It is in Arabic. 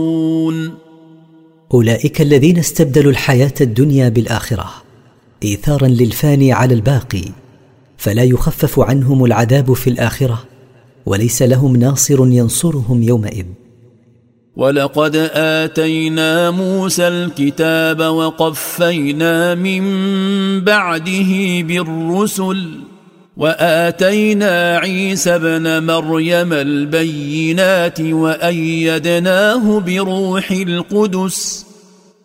أولئك الذين استبدلوا الحياة الدنيا بالآخرة إيثارا للفاني على الباقي، فلا يخفف عنهم العذاب في الآخرة، وليس لهم ناصر ينصرهم يومئذ. ولقد آتينا موسى الكتاب وقفينا من بعده بالرسل، وآتينا عيسى ابن مريم البينات وأيدناه بروح القدس